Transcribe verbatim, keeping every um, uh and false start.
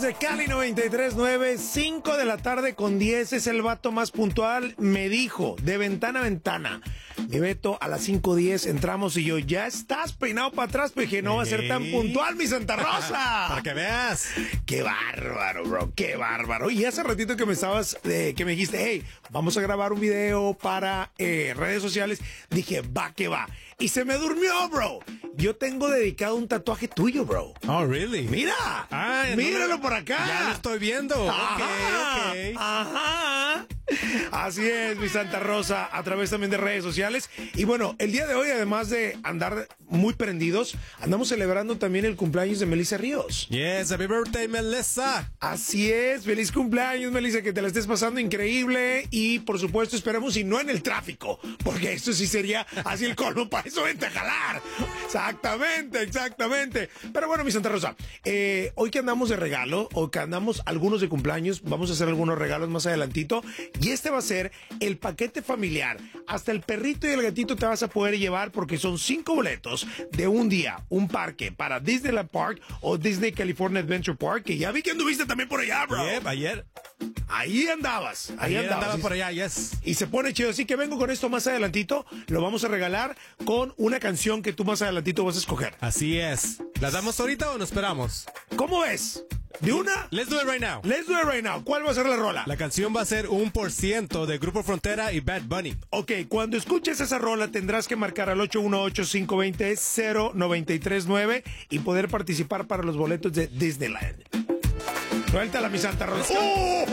de Cali noventa y tres nueve, cinco de la tarde con diez, es el vato más puntual, me dijo, de ventana a ventana. Mi Beto, a las cinco diez entramos y yo, ya estás peinado para atrás, pero dije, no va a ser tan puntual, mi Santa Rosa. Para que veas. Qué bárbaro, bro, qué bárbaro. Y hace ratito que me estabas, eh, que me dijiste, hey, vamos a grabar un video para eh, redes sociales, dije, va que va. Y se me durmió, bro. Yo tengo dedicado un tatuaje tuyo, bro. Oh, really? Mira, ah, míralo no, por acá. Ya lo estoy viendo. Ajá, okay, okay. Ajá. Así es, mi Santa Rosa, a través también de redes sociales. Y bueno, el día de hoy, además de andar muy prendidos, andamos celebrando también el cumpleaños de Melissa Ríos. Yes, happy birthday, Melissa. Así es, feliz cumpleaños, Melissa, que te la estés pasando increíble. Y por supuesto, esperemos y no en el tráfico, porque esto sí sería así el colmo, para eso vente a jalar. Exactamente, exactamente. Pero bueno, mi Santa Rosa, eh, hoy que andamos de regalo, o que andamos algunos de cumpleaños, vamos a hacer algunos regalos más adelantito. Y este va a ser el paquete familiar. Hasta el perrito y el gatito te vas a poder llevar, porque son cinco boletos de un día, un parque para Disneyland Park o Disney California Adventure Park, que ya vi que anduviste también por allá, bro. Yep, ayer. Ahí andabas, ahí Ayer andabas. andaba por allá, yes. Y se pone chido, así que vengo con esto más adelantito. Lo vamos a regalar con una canción que tú más adelantito vas a escoger. Así es. ¿La damos ahorita o nos esperamos? ¿Cómo ves? ¿De una? Let's do it right now. Let's do it right now. ¿Cuál va a ser la rola? La canción va a ser un por ciento de Grupo Frontera y Bad Bunny. Ok, cuando escuches esa rola tendrás que marcar al ocho uno ocho, cinco dos cero, cero nueve tres nueve y poder participar para los boletos de Disneyland. Suéltala, mi Santa Rosa. ¡Oh!